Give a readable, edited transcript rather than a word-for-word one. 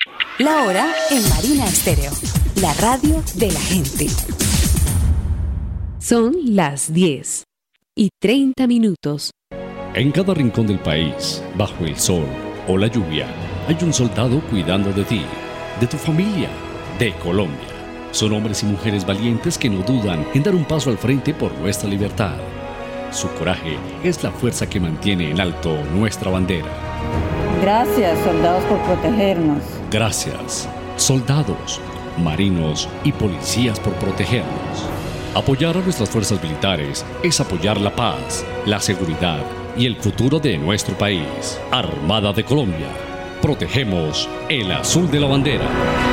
La hora en Marina Estéreo, la radio de la gente. Son las 10:30. En cada rincón del país, bajo el sol o la lluvia, hay un soldado cuidando de ti, de tu familia, de Colombia. Son hombres y mujeres valientes que no dudan en dar un paso al frente por nuestra libertad. Su coraje es la fuerza que mantiene en alto nuestra bandera. Gracias, soldados, por protegernos. Gracias, soldados, marinos y policías, por protegernos. Apoyar a nuestras fuerzas militares es apoyar la paz, la seguridad y el futuro de nuestro país. Armada de Colombia. Protegemos el azul de la bandera.